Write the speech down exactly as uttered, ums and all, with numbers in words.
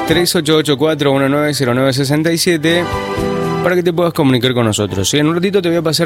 tres ocho ocho cuatro uno nueve cero nueve seis siete para que te puedas comunicar con nosotros. ¿Sí? En un ratito te voy a pasar